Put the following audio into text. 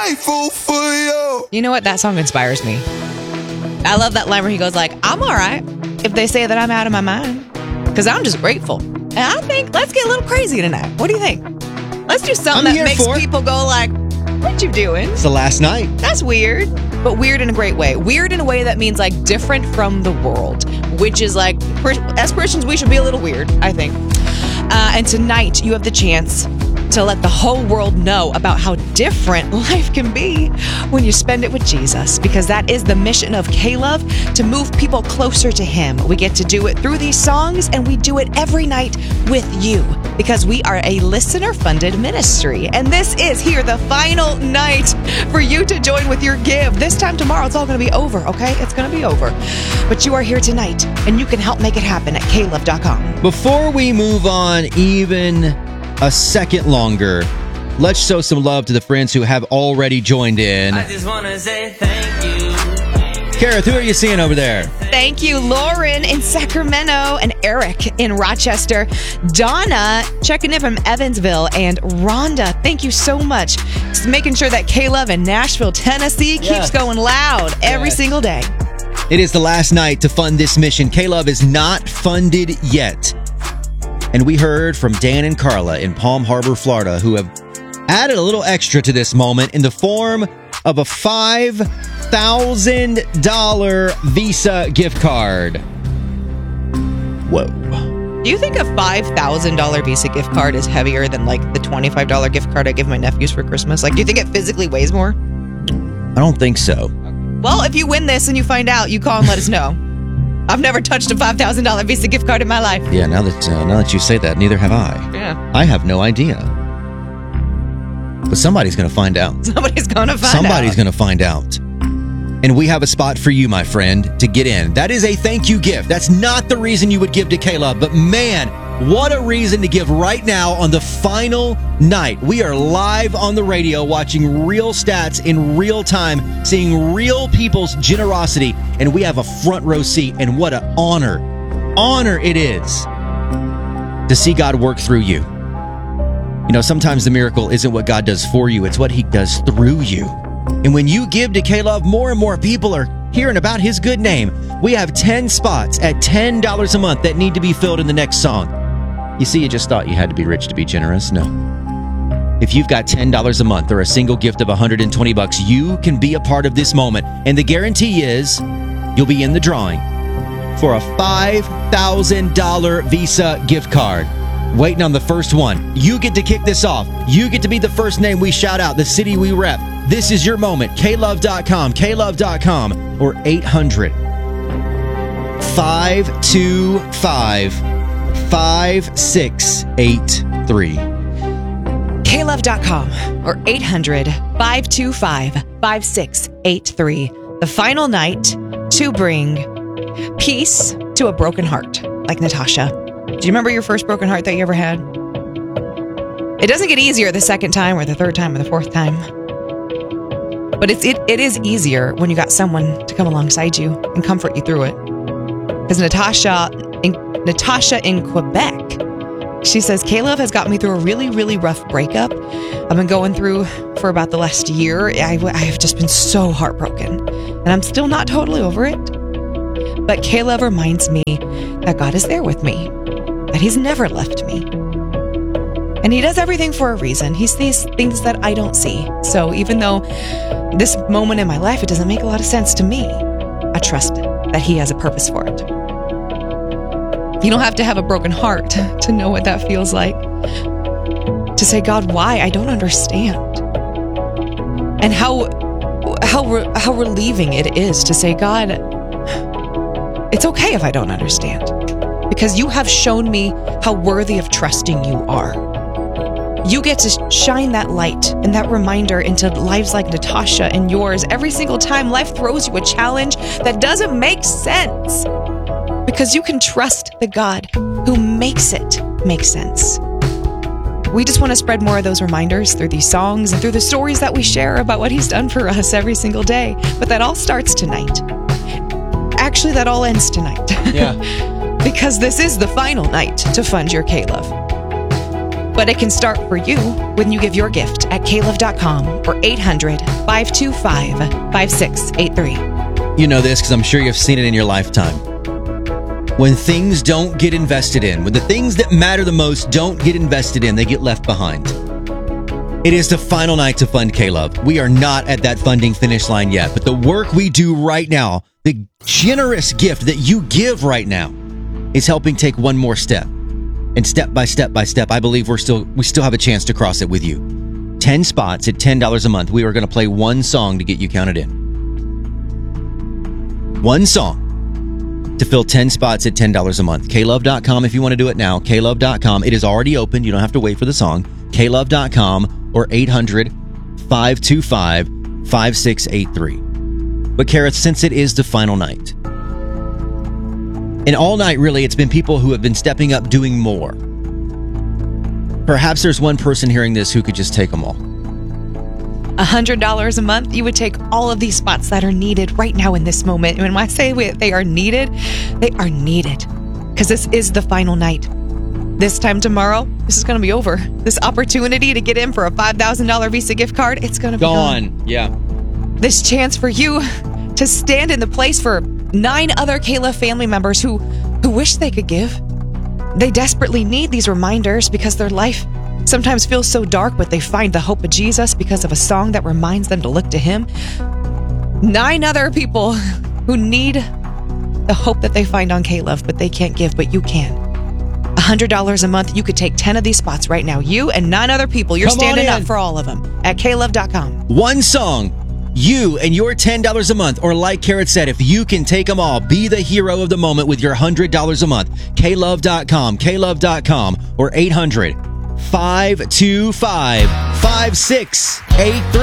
grateful for you. You know what? That song inspires me. I love that line where he goes like, I'm all right if they say that I'm out of my mind, because I'm just grateful. And I think let's get a little crazy tonight. What do you think? Let's do something that makes people go like, what you doing? It's the last night. That's weird, but weird in a great way. Weird in a way that means like different from the world, which is like, as Christians, we should be a little weird, I think. And tonight you have the chance to let the whole world know about how different life can be when you spend it with Jesus, because that is the mission of K-Love, to move people closer to Him. We get to do it through these songs, and we do it every night with you, because we are a listener-funded ministry. And this is here the final night for you to join with your give. This time tomorrow, it's all going to be over, okay? It's going to be over. But you are here tonight, and you can help make it happen at klove.com. Before we move on even a second longer, let's show some love to the friends who have already joined in. I just want to say thank you. Gareth, who are you seeing over there? Thank you, Lauren in Sacramento and Eric in Rochester. Donna checking in from Evansville, and Rhonda, thank you so much. Just making sure that K-Love in Nashville, Tennessee keeps going loud every single day. It is the last night to fund this mission. K-Love is not funded yet. And we heard from Dan and Carla in Palm Harbor, Florida, who have added a little extra to this moment in the form of a $5,000 Visa gift card. Whoa. Do you think a $5,000 Visa gift card is heavier than like the $25 gift card I give my nephews for Christmas? Like, do you think it physically weighs more? I don't think so. Well, if you win this and you find out, you call and let us know. I've never touched a $5,000 Visa gift card in my life. Yeah, now that you say that, neither have I. Yeah. I have no idea. But somebody's going to find out. Somebody's going to find out. And we have a spot for you, my friend, to get in. That is a thank you gift. That's not the reason you would give to K-Love, but man, what a reason to give right now on the final night. We are live on the radio watching real stats in real time, seeing real people's generosity, and we have a front row seat. And what an honor it is to see God work through you. You know, sometimes the miracle isn't what God does for you, it's what He does through you. And when you give to K-Love, more and more people are hearing about His good name. We have 10 spots at $10 a month that need to be filled in the next song. You see, you just thought you had to be rich to be generous? No. If you've got $10 a month or a single gift of $120, you can be a part of this moment. And the guarantee is you'll be in the drawing for a $5,000 Visa gift card. Waiting on the first one. You get to kick this off. You get to be the first name we shout out, the city we rep. This is your moment. klove.com, klove.com, or 800-525-5683. klove.com or 800-525-5683. The final night to bring peace to a broken heart, like Natasha. Do you remember your first broken heart that you ever had? It doesn't get easier the second time or the third time or the fourth time. But it is easier when you got someone to come alongside you and comfort you through it. Because Natasha in Quebec, she says, K-Love has got me through a really, really rough breakup. I've been going through for about the last year. I have just been so heartbroken. And I'm still not totally over it. But K-Love reminds me that God is there with me. That He's never left me. And He does everything for a reason. He sees things that I don't see. So even though this moment in my life, it doesn't make a lot of sense to me, I trust that He has a purpose for it. You don't have to have a broken heart to know what that feels like. To say, God, why? I don't understand. And how relieving it is to say, God, it's okay if I don't understand. Because you have shown me how worthy of trusting you are. You get to shine that light and that reminder into lives like Natasha and yours every single time life throws you a challenge that doesn't make sense. Because you can trust the God who makes it make sense. We just want to spread more of those reminders through these songs and through the stories that we share about what He's done for us every single day. But that all starts tonight. Actually, that all ends tonight. Yeah. Because this is the final night to fund your K-Love. But it can start for you when you give your gift at klove.com or 800-525-5683. You know this because I'm sure you've seen it in your lifetime. When things don't get invested in, when the things that matter the most don't get invested in, they get left behind. It is the final night to fund K-Love. We are not at that funding finish line yet, but the work we do right now, the generous gift that you give right now, is helping take one more step. And step by step by step, I believe we still have a chance to cross it with you. 10 spots at $10 a month. We are going to play one song to get you counted in. One song to fill 10 spots at $10 a month. klove.com if you want to do it now. klove.com. It is already open. You don't have to wait for the song. klove.com or 800-525-5683. But Carrots, since it is the final night, and all night, really, it's been people who have been stepping up, doing more. Perhaps there's one person hearing this who could just take them all. $100 a month, you would take all of these spots that are needed right now in this moment. And when I say they are needed, they are needed. Because this is the final night. This time tomorrow, this is going to be over. This opportunity to get in for a $5,000 Visa gift card, it's going to be gone. Yeah. This chance for you to stand in the place for 9 other K-Love family members who wish they could give. They desperately need these reminders because their life sometimes feels so dark, but they find the hope of Jesus because of a song that reminds them to look to Him. 9 other people who need the hope that they find on K-Love, but they can't give, but you can. $100 a month, you could take 10 of these spots right now. You and 9 other people, you're standing up for all of them at klove.com. One song. You and your $10 a month, or like Carrot said, if you can take them all, be the hero of the moment with your $100 a month. klove.com, klove.com, or 800-525-5683.